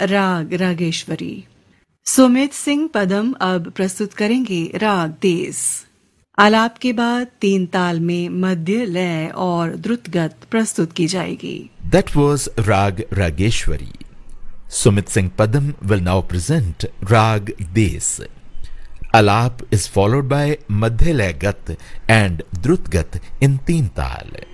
राग रागेश्वरी। सुमित सिंह पदम अब प्रस्तुत करेंगे राग देस। आलाप के बाद 3 ताल में मध्य, लय और द्रुतगत प्रस्तुत की जाएगी। That was Rag Rageshwari. Sumit Singh Padam will now present Rag Des. Alap is followed by Madhya Lay Gat and Drut Gat in 3 taal.